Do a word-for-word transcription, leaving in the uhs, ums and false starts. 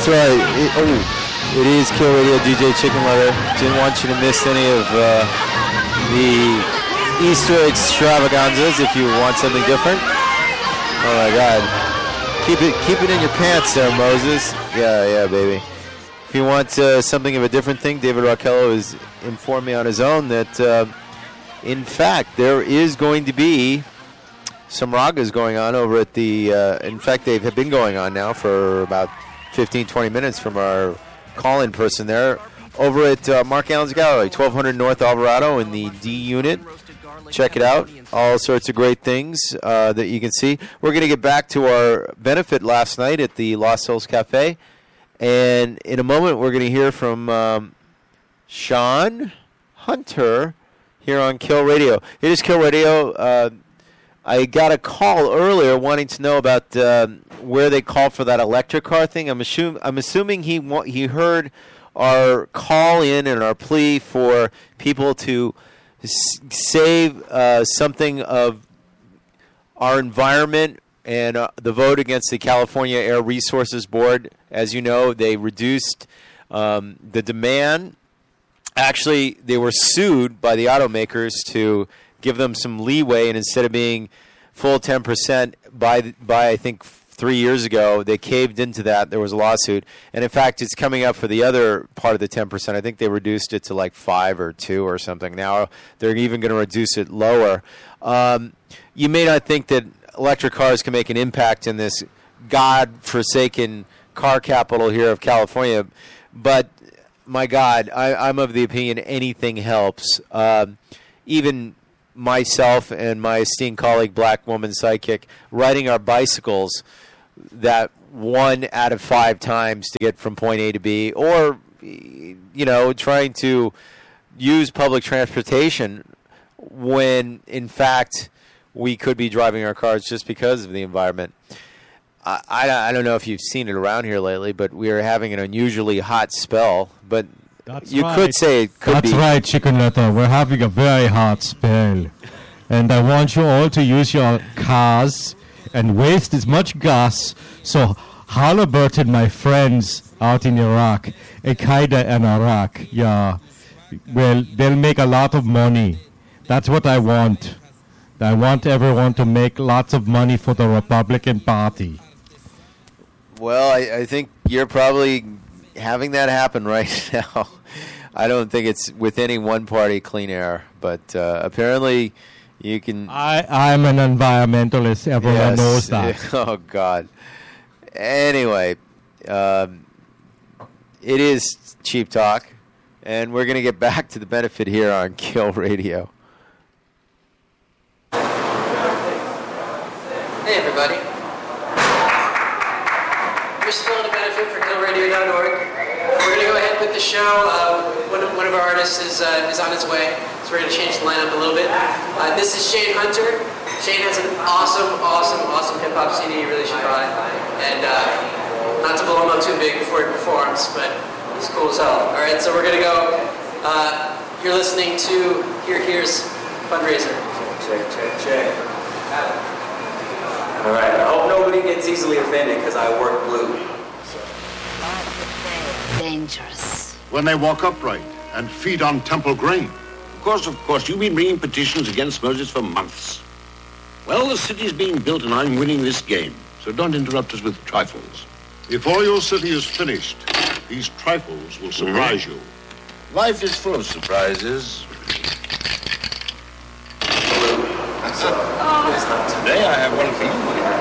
That's right. It, oh, it is Kill Radio, D J Chicken Leather. Didn't want you to miss any of uh, the Easter egg extravaganzas if you want something different. Oh my God. Keep it keep it in your pants there, Moses. Yeah, yeah, baby. If you want uh, something of a different thing, David Rockello has informed me on his own that, uh, in fact, there is going to be some ragas going on over at the, uh, in fact, they have been going on now for about fifteen, twenty minutes from our call-in person there, over at uh, Mark Allen's Gallery, twelve hundred North Alvarado in the D unit. Check it out. All sorts of great things uh, that you can see. We're going to get back to our benefit last night at the Lost Hills Cafe. And in a moment, we're going to hear from um, Sean Hunter here on Kill Radio. It is Kill Radio. Uh, I got a call earlier wanting to know about uh, where they called for that electric car thing. I'm, assume, I'm assuming he wa- he heard our call in and our plea for people to s- save uh, something of our environment and uh, the vote against the California Air Resources Board. As you know, they reduced um, the demand. Actually, they were sued by the automakers to give them some leeway, and instead of being full ten percent by, by I think, three years ago, they caved into that. There was a lawsuit. And, in fact, it's coming up for the other part of the ten percent. I think they reduced it to like five or two or something. Now they're even going to reduce it lower. Um, you may not think that electric cars can make an impact in this God-forsaken car capital here of California, but my God, I, I'm of the opinion anything helps. Um, even myself and my esteemed colleague, Black Woman Sidekick, riding our bicycles that one out of five times to get from point A to B, or, you know, trying to use public transportation when, in fact, we could be driving our cars just because of the environment. I, I, I don't know if you've seen it around here lately, but we are having an unusually hot spell. But That's you right. could say it could That's be. That's right, Chicken Letter. We're having a very hot spell. And I want you all to use your cars and waste as much gas. So Halliburton, my friends out in Iraq, Al-Qaeda and Iraq, yeah, well, they'll make a lot of money. That's what I want. I want everyone to make lots of money for the Republican Party. Well, I, I think you're probably having that happen right now. I don't think it's with any one party clean air, but uh, apparently you can. I, I'm an environmentalist. Everyone yes. knows that. Oh, God. Anyway, um, it is Cheap Talk, and we're going to get back to the benefit here on Kill Radio. Hey, everybody. You're still on the benefit for kill radio dot org. We're going to go ahead and put the show. Uh, one, of, one of our artists is uh, is on his way, so we're going to change the lineup a little bit. Uh, this is Shane Hunter. Shane has an awesome, awesome, awesome hip-hop C D you really should buy. And uh, not to blow him up too big before he performs, but he's cool as hell. All right, so we're going to go. Uh, you're listening to Here Here's Fundraiser. Check, check, check. All right, I hope nobody gets easily offended because I work blue. Dangerous. When they walk upright and feed on temple grain. Of course, of course, you've been bringing petitions against Moses for months. Well, the city's being built and I'm winning this game, so don't interrupt us with trifles. Before your city is finished, these trifles will surprise mm-hmm. you. Life is full of surprises. So, oh. Today I have one for you.